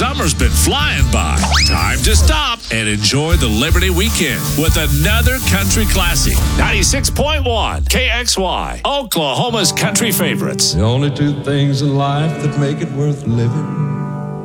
Summer's been flying by. Time to stop and enjoy the Liberty Weekend with another country classic. 96.1 KXY, Oklahoma's country favorites. The only two things in life that make it worth living